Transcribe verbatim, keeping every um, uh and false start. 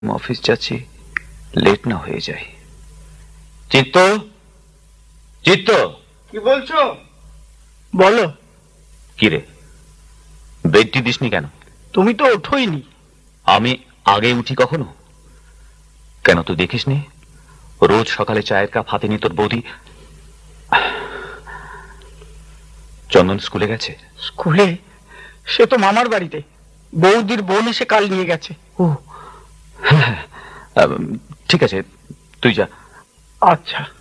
Office যাচ্ছি, late না হয়ে যায়। চিত্ত, চিত্ত, কি বলছো? বলো। কি রে, বেডটি দিসনি কেন? তুমি তো ওঠোইনি। আমি আগে উঠি কখনো? কেন তুই দেখিসনি? রোজ সকালে চায়ের কাপ হাতে নিয়ে তোর বৌদি। চন্দন স্কুলে গেছে? স্কুলে? সে তো মামার বাড়িতে, বৌদির বোন এসে কাল নিয়ে গেছে। ও হ্যাঁ, ঠিক আছে, তুই যা। আচ্ছা।